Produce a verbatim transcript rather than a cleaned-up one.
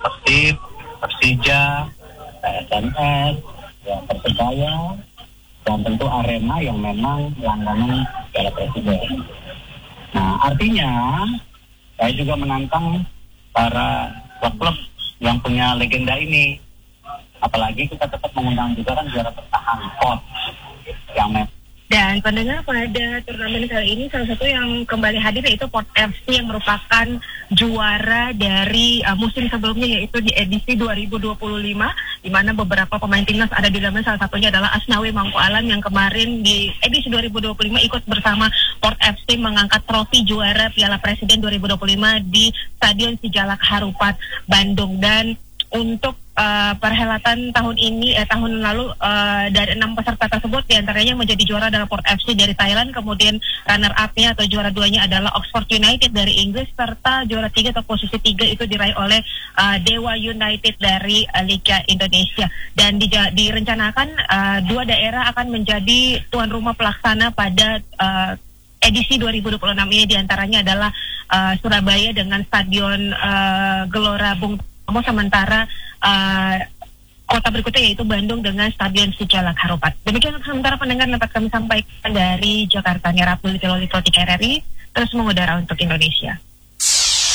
Persib, Persija, P S M S, ya, Persebaya, dan tentu Arema yang memang langganan Piala Presiden. Nah, artinya saya juga menantang para klub-klub yang punya legenda ini. Apalagi kita tetap mengundang juga kan juara bertahan P O T yang memang. Dan pendengar, pada turnamen kali ini salah satu yang kembali hadir yaitu P O T F C yang merupakan juara dari uh, musim sebelumnya, yaitu di edisi dua ribu dua puluh lima, di mana beberapa pemain timnas ada di dalamnya. Salah satunya adalah Asnawi Mangku Alam yang kemarin di edisi dua ribu dua puluh lima ikut bersama P O T F C mengangkat trofi juara Piala Presiden dua ribu dua puluh lima di Stadion Sijalak Harupat, Bandung. Dan untuk uh, perhelatan tahun ini, eh, tahun lalu uh, dari enam peserta tersebut diantaranya menjadi juara adalah P O T F C dari Thailand, kemudian runner up-nya atau juara duanya adalah Oxford United dari Inggris, serta juara tiga atau posisi tiga itu diraih oleh uh, Dewa United dari uh, Liga Indonesia. Dan di, direncanakan uh, dua daerah akan menjadi tuan rumah pelaksana pada uh, edisi dua ribu dua puluh enam ini, diantaranya adalah uh, Surabaya dengan Stadion uh, Gelora Bung Tomo, sementara uh, kota berikutnya yaitu Bandung dengan Stadion Sijalak Harupat. Demikian sementara pendengar dapat kami sampaikan dari Jakarta. Nia Abdul Tiloli K R R I terus mengudara untuk Indonesia.